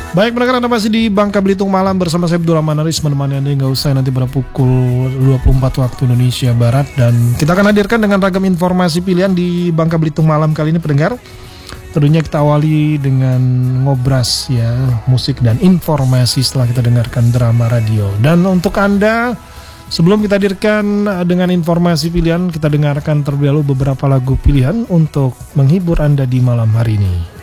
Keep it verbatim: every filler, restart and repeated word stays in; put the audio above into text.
Baik pendengar, Anda masih di Bangka Belitung Malam bersama saya Abdul Rahman Aris, menemani Anda hingga usai nanti pada pukul dua puluh empat waktu Indonesia Barat. Dan kita akan hadirkan dengan ragam informasi pilihan di Bangka Belitung Malam kali ini pendengar. Tentunya kita awali dengan ngobras ya, musik dan informasi setelah kita dengarkan drama radio. Dan untuk Anda, sebelum kita hadirkan dengan informasi pilihan, kita dengarkan terlebih dahulu beberapa lagu pilihan untuk menghibur Anda di malam hari ini.